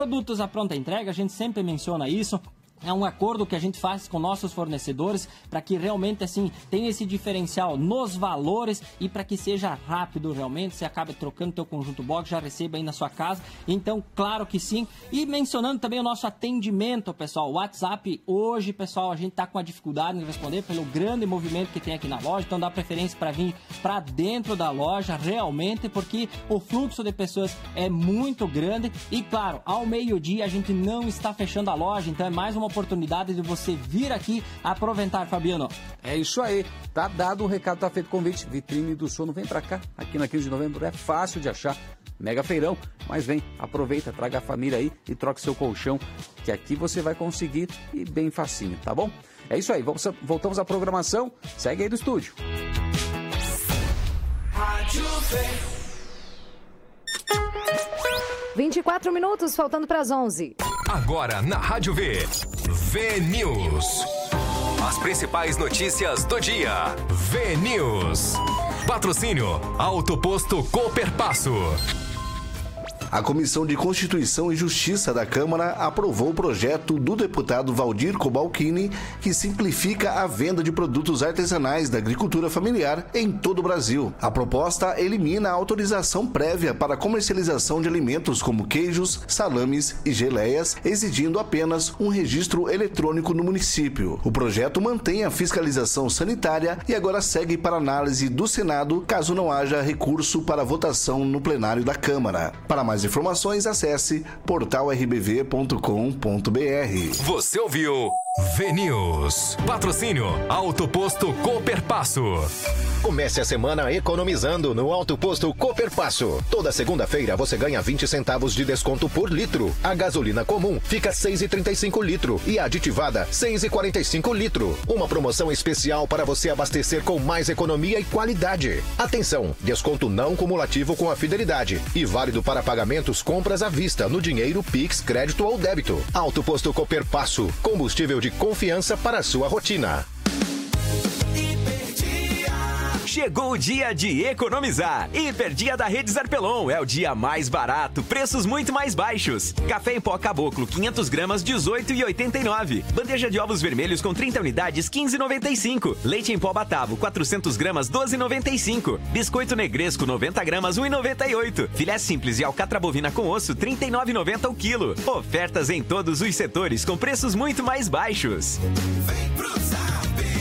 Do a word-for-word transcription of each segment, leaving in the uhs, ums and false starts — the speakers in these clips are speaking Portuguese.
Produtos à pronta entrega, a gente sempre menciona isso. É um acordo que a gente faz com nossos fornecedores para que realmente assim tenha esse diferencial nos valores e para que seja rápido realmente. Você acaba trocando teu conjunto box, já receba aí na sua casa. Então, claro que sim. E mencionando também o nosso atendimento, pessoal. O WhatsApp, hoje, pessoal, a gente está com a dificuldade em responder pelo grande movimento que tem aqui na loja. Então, dá preferência para vir para dentro da loja, realmente, porque o fluxo de pessoas é muito grande. E, claro, ao meio-dia a gente não está fechando a loja. Então, é mais uma oportunidade de você vir aqui aproveitar, Fabiano. É isso aí, tá dado o recado, tá feito o convite. Vitrine do Sono, vem pra cá, aqui na quinze de novembro, é fácil de achar, mega feirão, mas vem, aproveita, traga a família aí e troque seu colchão, que aqui você vai conseguir e bem facinho, tá bom? É isso aí, vamos, voltamos à programação, segue aí do estúdio. vinte e quatro minutos, faltando para as onze. Agora na Rádio V, V-News. As principais notícias do dia. V-News. Patrocínio Auto Posto Cooperpasso. A Comissão de Constituição e Justiça da Câmara aprovou o projeto do deputado Valdir Cobalcini, que simplifica a venda de produtos artesanais da agricultura familiar em todo o Brasil. A proposta elimina a autorização prévia para comercialização de alimentos como queijos, salames e geleias, exigindo apenas um registro eletrônico no município. O projeto mantém a fiscalização sanitária e agora segue para análise do Senado, caso não haja recurso para votação no plenário da Câmara. Para mais informações, acesse portal r b v ponto com ponto b r. Você ouviu V-News. Patrocínio Auto Posto Cooperpasso. Comece a semana economizando no Auto Posto Cooperpasso. Toda segunda-feira você ganha vinte centavos de desconto por litro. A gasolina comum fica seis reais e trinta e cinco litro e a aditivada seis reais e quarenta e cinco litro. Uma promoção especial para você abastecer com mais economia e qualidade. Atenção, desconto não cumulativo com a fidelidade e válido para pagamentos compras à vista no dinheiro, Pix, crédito ou débito. Auto Posto Cooperpasso, combustível de confiança para a sua rotina. Chegou o dia de economizar. Hiperdia da Rede Zarpelon. É o dia mais barato, preços muito mais baixos. Café em pó Caboclo, quinhentas gramas, dezoito reais e oitenta e nove centavos. Bandeja de ovos vermelhos com trinta unidades, quinze reais e noventa e cinco centavos. Leite em pó Batavo, quatrocentas gramas, doze reais e noventa e cinco centavos. Biscoito Negresco, noventa gramas, um real e noventa e oito centavos. Filé simples e alcatra bovina com osso, trinta e nove reais e noventa centavos o quilo. Ofertas em todos os setores com preços muito mais baixos. Vem pro Zap!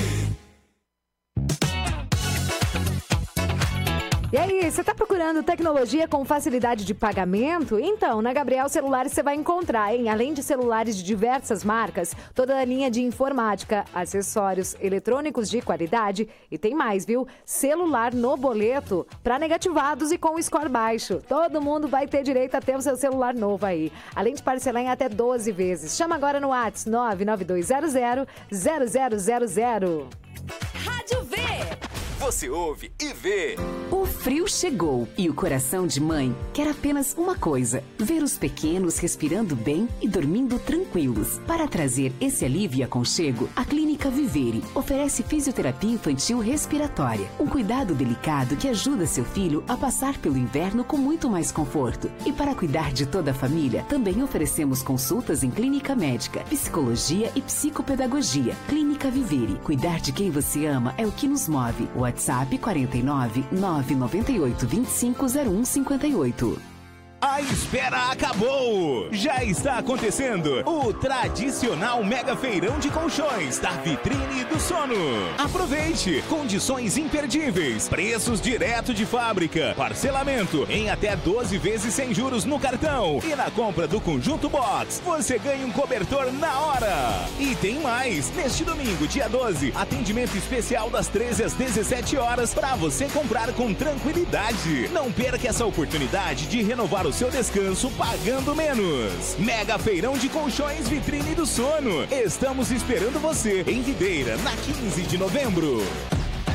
E aí, você está procurando tecnologia com facilidade de pagamento? Então, na Gabriel Celulares você vai encontrar, hein? Além de celulares de diversas marcas, toda a linha de informática, acessórios eletrônicos de qualidade e tem mais, viu? Celular no boleto para negativados e com score baixo. Todo mundo vai ter direito a ter o seu celular novo aí. Além de parcelar em até doze vezes. Chama agora no WhatsApp nove nove dois zero zero zero zero zero zero. Rádio V. Você ouve e vê. O frio chegou e o coração de mãe quer apenas uma coisa: ver os pequenos respirando bem e dormindo tranquilos. Para trazer esse alívio e aconchego, a Clínica Vivere oferece fisioterapia infantil respiratória, um cuidado delicado que ajuda seu filho a passar pelo inverno com muito mais conforto. E para cuidar de toda a família, também oferecemos consultas em clínica médica, psicologia e psicopedagogia. Clínica Vivere, cuidar de quem você ama é o que nos move. WhatsApp quarenta e nove, nove nove oito, vinte e cinco, zero um cinquenta e oito. A espera acabou! Já está acontecendo o tradicional Mega Feirão de Colchões da Vitrine do Sono. Aproveite! Condições imperdíveis, preços direto de fábrica, parcelamento em até doze vezes sem juros no cartão. E na compra do Conjunto Box, você ganha um cobertor na hora. E tem mais! Neste domingo, dia doze, atendimento especial das treze às dezessete horas para você comprar com tranquilidade. Não perca essa oportunidade de renovar o seu descanso pagando menos. Mega Feirão de Colchões Vitrine do Sono. Estamos esperando você em Videira, na quinze de novembro.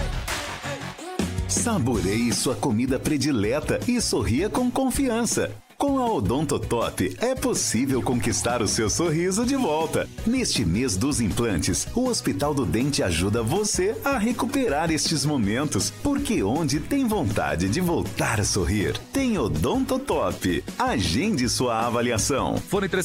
Saboreie sua comida predileta e sorria com confiança. Com a Odontotop é possível conquistar o seu sorriso de volta. Neste mês dos implantes, o Hospital do Dente ajuda você a recuperar estes momentos, porque onde tem vontade de voltar a sorrir, tem Odontotop. Agende sua avaliação. Fone